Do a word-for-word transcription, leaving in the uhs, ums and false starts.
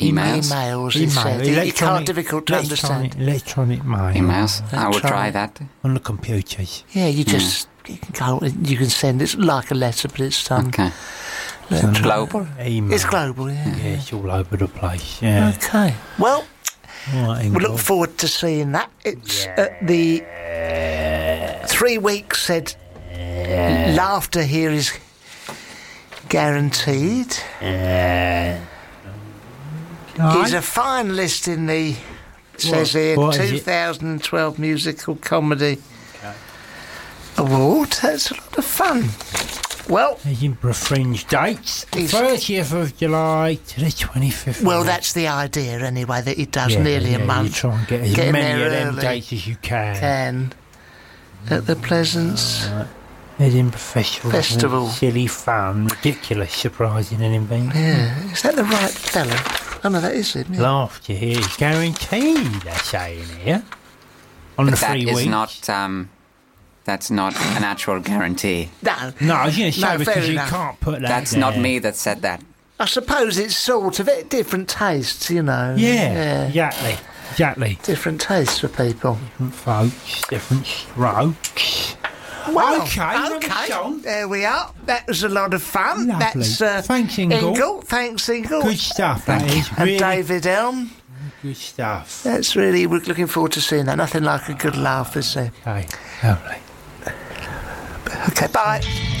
Emails? Emails, he Email, said. He- He can't electronic- difficult to electronic- understand. Electronic mail. Emails? I will try Electronic. that. On the computers. Yeah, you just you can go. You can send it like a letter, but it's um. Okay. electronic. Global? Email. It's global, yeah. Yeah, it's all over the place. Yeah. Okay. Well, All right, we Ingrid. look forward to seeing that. It's at the three weeks said laughter here is guaranteed. He's a finalist in the, it says here, What is it? twenty twelve Musical Comedy Award. That's a lot of fun. Well, Edinburgh Fringe dates. He's- thirtieth of July to the twenty-fifth. well, that's the idea anyway, that he does yeah, nearly yeah, a month. You try and get as Get in many there of them early. dates as you can. Can at the Pleasance. Edinburgh Festival. Festival. Silly fun, ridiculous, surprising and inventive. Yeah, is that the right fella? Oh no, that is him. Yeah. Laughter here is guaranteed, they're saying here. On the That three is weeks. not, um, that's not an actual guarantee. No, No, I was going to say No, because fair you enough. can't put that That's there. not me that said that. I suppose it's sort of it, different tastes, you know. Yeah, exactly. Exactly. Different tastes for people. Different folks, different strokes. Well, Okay, another okay. song. There we are. That was a lot of fun. Lovely. That's uh, Thanks, Ingle. Thanks, Ingle. Good stuff, that is. And Really David Elm. good stuff. That's really, we're looking forward to seeing that. Nothing like a good laugh, is there? Okay, lovely. Okay, bye.